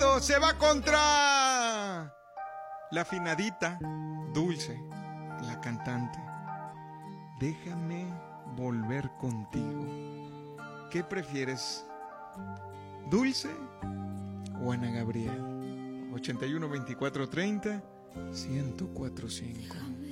Alfredo se va contra la afinadita Dulce, la cantante. Déjame volver contigo. ¿Qué prefieres? ¿Dulce o Ana Gabriel? 81 24 30 1045.